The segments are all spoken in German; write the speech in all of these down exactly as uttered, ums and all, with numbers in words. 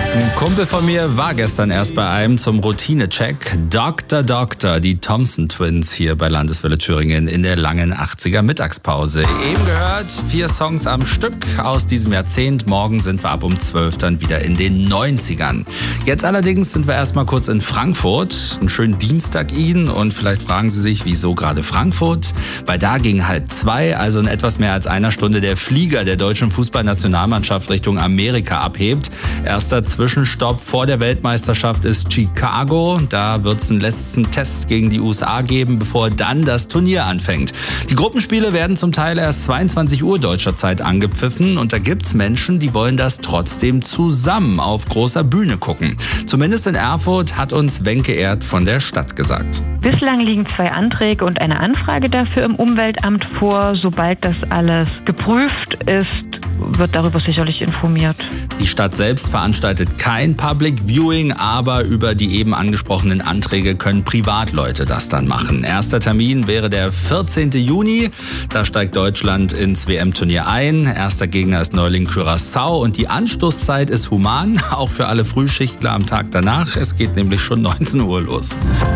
Ein Kumpel von mir war gestern erst bei einem zum Routinecheck. Doktor Doktor, die Thompson Twins hier bei Landeswelle Thüringen in der langen achtziger Mittagspause. Eben gehört, vier Songs am Stück aus diesem Jahrzehnt. Morgen sind wir ab um zwölf dann wieder in den neunzigern. Jetzt allerdings sind wir erstmal kurz in Frankfurt. Einen schönen Dienstag Ihnen und vielleicht fragen Sie sich, wieso gerade Frankfurt? Weil da gegen halb zwei, also in etwas mehr als einer Stunde, der Flieger der deutschen Fußballnationalmannschaft Richtung Amerika abhebt. Erster Zwischenstopp vor der Weltmeisterschaft ist Chicago. Da wird es einen letzten Test gegen die U S A geben, bevor dann das Turnier anfängt. Die Gruppenspiele werden zum Teil erst zweiundzwanzig Uhr deutscher Zeit angepfiffen. Und da gibt's Menschen, die wollen das trotzdem zusammen auf großer Bühne gucken. Zumindest in Erfurt, hat uns Wenke Erd von der Stadt gesagt. Bislang liegen zwei Anträge und eine Anfrage dafür im Umweltamt vor. Sobald das alles geprüft ist, wird darüber sicherlich informiert. Die Stadt selbst veranstaltet kein Public Viewing, aber über die eben angesprochenen Anträge können Privatleute das dann machen. Erster Termin wäre der vierzehnten Juni. Da steigt Deutschland ins W M-Turnier ein. Erster Gegner ist Neuling Curaçao und die Anstoßzeit ist human, auch für alle Frühschichtler am Tag danach. Es geht nämlich schon neunzehn Uhr los.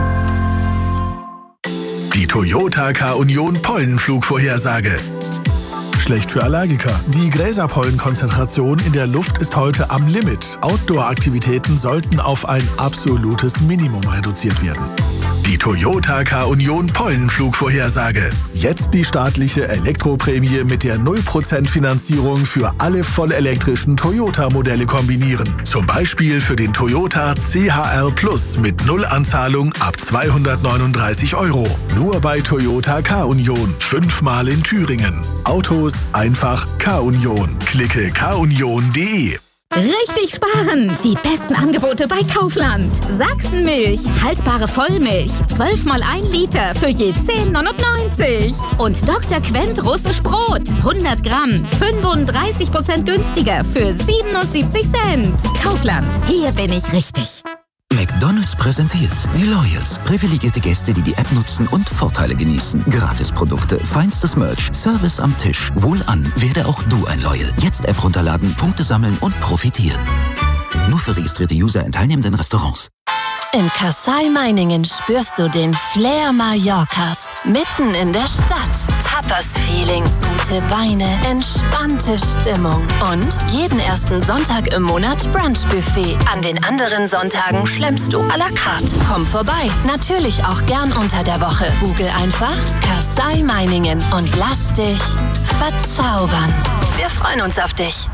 Die Toyota K-Union Pollenflugvorhersage. Schlecht für Allergiker. Die Gräserpollenkonzentration in der Luft ist heute am Limit. Outdoor-Aktivitäten sollten auf ein absolutes Minimum reduziert werden. Die Toyota K-Union Pollenflugvorhersage. Jetzt die staatliche Elektroprämie mit der null Prozent Finanzierung für alle vollelektrischen Toyota-Modelle kombinieren. Zum Beispiel für den Toyota C H R Plus mit Nullanzahlung ab zweihundertneununddreißig Euro. Nur bei Toyota K-Union. Fünfmal in Thüringen. Autos einfach K-Union. Klicke k union punkt de. Richtig sparen! Die besten Angebote bei Kaufland. Sachsenmilch, haltbare Vollmilch, zwölf mal ein Liter für je zehn neunundneunzig. Und Doktor Quent russisch Brot, hundert Gramm, fünfunddreißig Prozent günstiger für siebenundsiebzig Cent. Kaufland, hier bin ich richtig. McDonald's präsentiert die Loyals. Privilegierte Gäste, die die App nutzen und Vorteile genießen. Gratisprodukte, feinstes Merch, Service am Tisch. Wohlan, werde auch du ein Loyal. Jetzt App runterladen, Punkte sammeln und profitieren. Nur für registrierte User in teilnehmenden Restaurants. In Kassel-Meiningen spürst du den Flair Mallorcas. Mitten in der Stadt. Tapas-Feeling, gute Weine, entspannte Stimmung. Und jeden ersten Sonntag im Monat Brunch-Buffet. An den anderen Sonntagen schlemmst du à la carte. Komm vorbei. Natürlich auch gern unter der Woche. Google einfach Kassel-Meiningen und lass dich verzaubern. Wir freuen uns auf dich.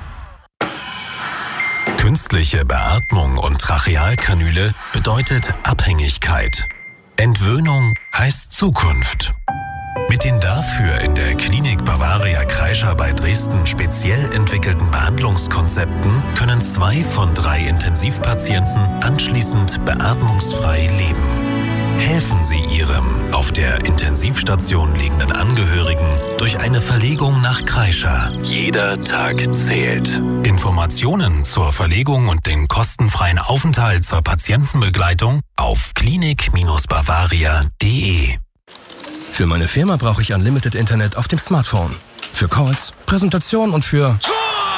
Künstliche Beatmung und Trachealkanüle bedeutet Abhängigkeit. Entwöhnung heißt Zukunft. Mit den dafür in der Klinik Bavaria Kreischer bei Dresden speziell entwickelten Behandlungskonzepten können zwei von drei Intensivpatienten anschließend beatmungsfrei leben. Helfen Sie Ihrem auf der Intensivstation liegenden Angehörigen durch eine Verlegung nach Kreischer. Jeder Tag zählt. Informationen zur Verlegung und den kostenfreien Aufenthalt zur Patientenbegleitung auf klinik Bavaria punkt de. Für meine Firma brauche ich Unlimited Internet auf dem Smartphone. Für Calls, Präsentation und für